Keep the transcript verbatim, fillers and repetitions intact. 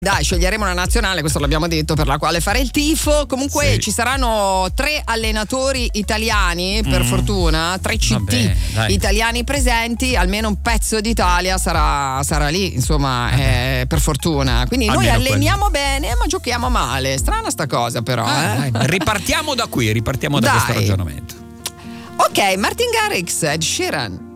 Dai, sceglieremo una nazionale, questo l'abbiamo detto, per la quale fare il tifo. Comunque sì. ci saranno tre allenatori italiani, per mm. fortuna, tre C T Vabbè, italiani presenti, almeno un pezzo d'Italia sarà, sarà lì, insomma, eh, per fortuna. Quindi almeno noi alleniamo quello. bene, ma giochiamo male. Strana sta cosa però. Ah, eh. dai, ripartiamo da qui, ripartiamo da Dai. questo ragionamento. Ok, Martin Garrix, Ed Sheeran.